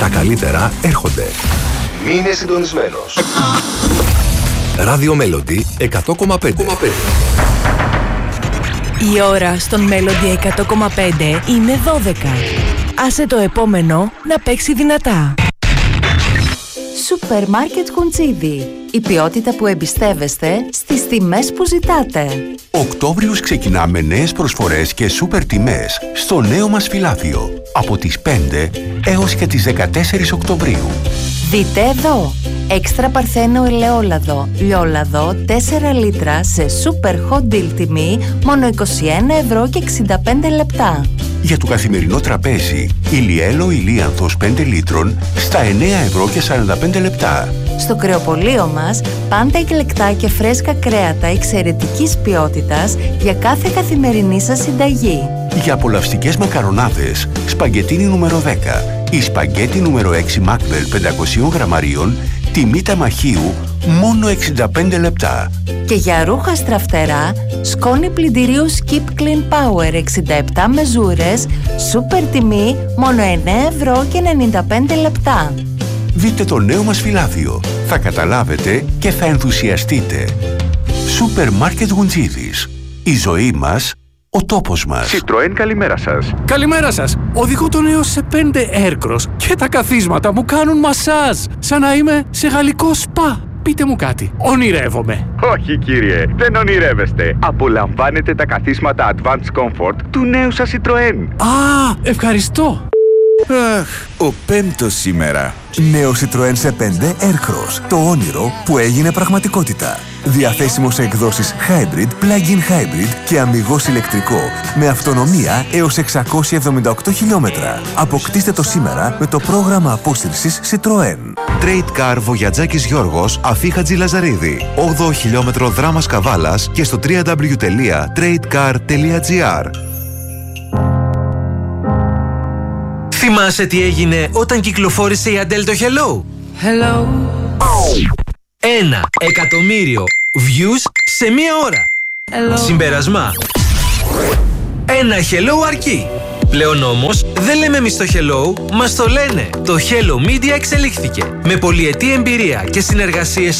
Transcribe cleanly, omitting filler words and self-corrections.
Τα καλύτερα έρχονται. Μείνε συντονισμένος. Radio Melody 100,5. Η ώρα στον Melody 100,5 είναι 12. Άσε το επόμενο να παίξει δυνατά. Σούπερ Μάρκετ Χουντσίδι. Η ποιότητα που εμπιστεύεστε στις τιμές που ζητάτε. Οκτώβριος ξεκινά με νέες προσφορές και σούπερ τιμές στο νέο μας φυλάδιο. Από τις 5 έως και τις 14 Οκτωβρίου. Δείτε εδώ. Έξτρα παρθένο ελαιόλαδο, λιόλαδο 4 λίτρα σε σούπερ hot deal τιμή μόνο 21,65 €. Για το καθημερινό τραπέζι, ηλιέλο ηλίανθος 5 λίτρων στα 9,45 €. Στο κρεοπωλείο μας, πάντα εκλεκτά και φρέσκα κρέατα εξαιρετικής ποιότητας για κάθε καθημερινή σας συνταγή. Για απολαυστικές μακαρονάδες, σπαγκετίνι νούμερο 10 ή σπαγκέτι νούμερο 6 Μάκβελ 500 γραμμαρίων, τιμή ταμαχίου μόνο 65 λεπτά. Και για ρούχα στραφτερά, σκόνη πλυντηρίου Skip Clean Power 67 μεζούρες, σούπερ τιμή μόνο 9,95 €. Δείτε το νέο μας φυλάδιο. Θα καταλάβετε και θα ενθουσιαστείτε. Σούπερ Μάρκετ Γουντζίδης. Η ζωή μας, ο τόπος μας. Citroën, καλημέρα σας. Καλημέρα σας. Οδηγώ τον έως σε 5 Aircross και τα καθίσματα μου κάνουν μασάζ. Σαν να είμαι σε γαλλικό σπα. Πείτε μου κάτι. Ονειρεύομαι? Όχι κύριε, δεν ονειρεύεστε. Απολαμβάνετε τα καθίσματα Advanced Comfort του νέου σας Citroën. Α, ευχαριστώ. Αχ, ο πέμπτος σήμερα. Νέο Citroën σε 5 Aircross. Το όνειρο που έγινε πραγματικότητα. Διαθέσιμο σε εκδόσεις Hybrid, Plug-in Hybrid και αμιγώς ηλεκτρικό. Με αυτονομία έως 678 χιλιόμετρα. Αποκτήστε το σήμερα με το πρόγραμμα απόσυρσης Citroën. Trade Car Βογιατζάκης Γιώργος, Αφή Χατζηλαζαρίδη. 8ο χιλιόμετρο δράμας Καβάλας και στο www.tradecar.gr. Θυμάσαι τι έγινε όταν κυκλοφόρησε η Adele το Hello? 1 εκατομμύριο views σε μία ώρα. Συμπέρασμα, ένα Hello αρκεί. Πλέον όμως δεν λέμε εμείς το Hello, μας το λένε. Το Hello Media εξελίχθηκε. Με πολυετή εμπειρία και συνεργασίες